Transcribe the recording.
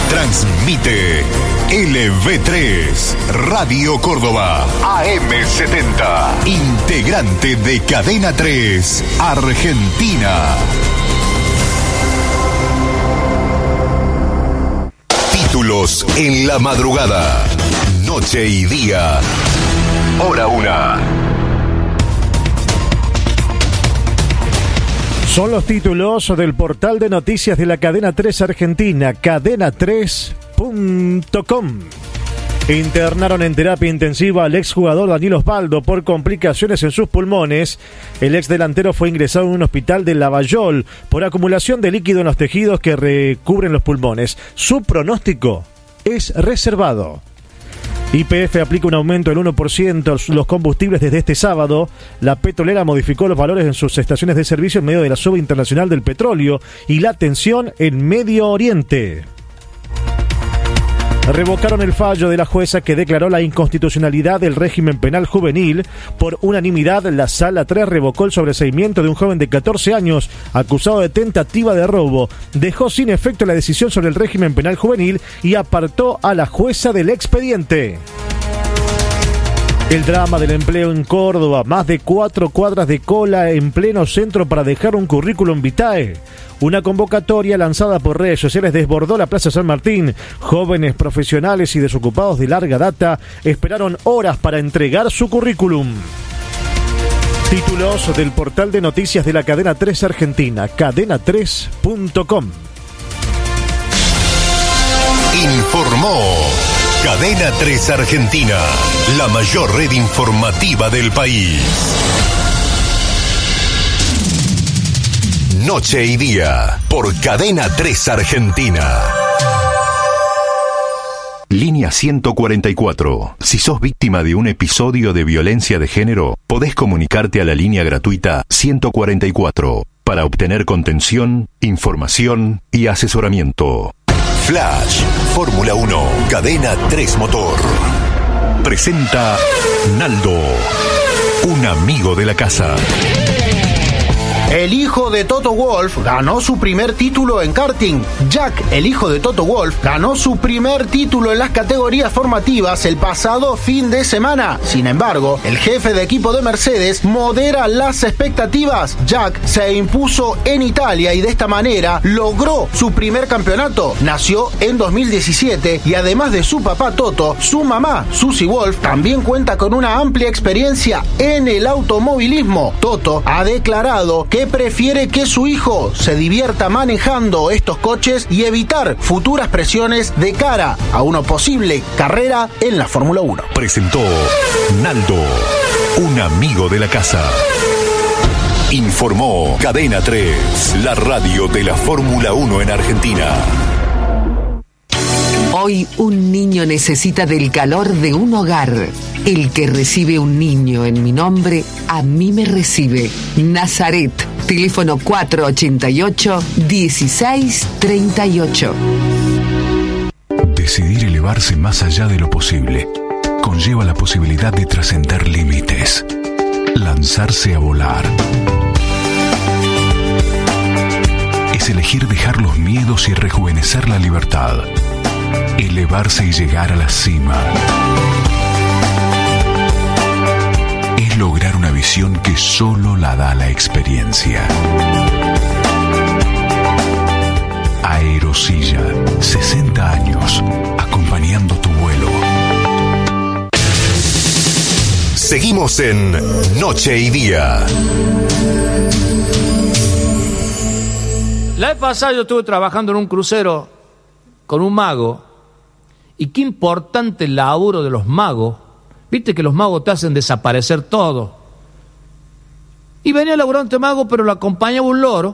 Transmite LV3, Radio Córdoba, AM70, integrante de Cadena 3, Argentina. Títulos en la madrugada, noche y día, hora 1. Son los títulos del portal de noticias de la Cadena 3 Argentina, cadena3.com. Internaron en terapia intensiva al exjugador Daniel Osvaldo por complicaciones en sus pulmones. El exdelantero fue ingresado en un hospital de Lavallol por acumulación de líquido en los tejidos que recubren los pulmones. Su pronóstico es reservado. YPF aplica un aumento del 1% los combustibles desde este sábado. La petrolera modificó los valores en sus estaciones de servicio en medio de la suba internacional del petróleo y la tensión en Medio Oriente. Revocaron el fallo de la jueza que declaró la inconstitucionalidad del régimen penal juvenil. Por unanimidad, la Sala 3 revocó el sobreseimiento de un joven de 14 años acusado de tentativa de robo. Dejó sin efecto la decisión sobre el régimen penal juvenil y apartó a la jueza del expediente. El drama del empleo en Córdoba, más de 4 cuadras de cola en pleno centro para dejar un currículum vitae. Una convocatoria lanzada por redes sociales desbordó la Plaza San Martín. Jóvenes profesionales y desocupados de larga data esperaron horas para entregar su currículum. Títulos del portal de noticias de la Cadena 3 Argentina, cadena3.com. Informó Cadena 3 Argentina, la mayor red informativa del país. Noche y día, por Cadena 3 Argentina. Línea 144. Si sos víctima de un episodio de violencia de género, podés comunicarte a la línea gratuita 144 para obtener contención, información y asesoramiento. Flash, Fórmula 1, Cadena 3 Motor. Presenta Naldo, un amigo de la casa. El hijo de Toto Wolff ganó su primer título en karting. Jack, el hijo de Toto Wolff, ganó su primer título en las categorías formativas el pasado fin de semana. Sin embargo, el jefe de equipo de Mercedes modera las expectativas. Jack se impuso en Italia y de esta manera logró su primer campeonato. Nació en 2017 y además de su papá Toto, su mamá, Susie Wolff, también cuenta con una amplia experiencia en el automovilismo. Toto ha declarado que prefiere que su hijo se divierta manejando estos coches y evitar futuras presiones de cara a una posible carrera en la Fórmula 1. Presentó Naldo, un amigo de la casa. Informó Cadena 3, la radio de la Fórmula 1 en Argentina. Hoy un niño necesita del calor de un hogar. El que recibe un niño en mi nombre, a mí me recibe. Nazaret, teléfono 488-1638. Decidir elevarse más allá de lo posible conlleva la posibilidad de trascender límites, lanzarse a volar. Es elegir dejar los miedos y rejuvenecer la libertad. Elevarse y llegar a la cima. Es lograr una visión que solo la da la experiencia. Aerosilla, 60 años, acompañando tu vuelo. Seguimos en Noche y Día. La vez pasada yo estuve trabajando en un crucero con un mago, y qué importante el laburo de los magos. Viste que los magos te hacen desaparecer todo. Y venía el laburante mago, pero lo acompañaba un loro,